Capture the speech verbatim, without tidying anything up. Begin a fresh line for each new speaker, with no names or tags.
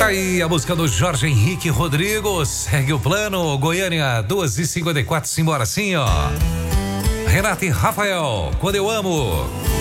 Aí a música do Jorge Henrique Rodrigo, segue o plano, Goiânia, duas e cinquenta e quatro, simbora assim, ó. Renata e Rafael, quando eu amo.